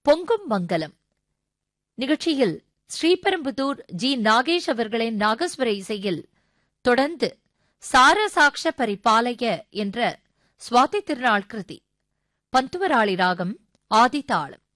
பொங்கும் மங்கலம் நிகழ்ச்சியில் ஸ்ரீபெரும்புதூர் ஜி. நாகேஷ் அவர்களின் நாகஸ்வர இசையில் தொடர்ந்து சாரசாக்ஷ பரிபாலய என்ற சுவாதி திருநாள் கிருதி, பந்துவராளி ராகம், ஆதிதாளம்.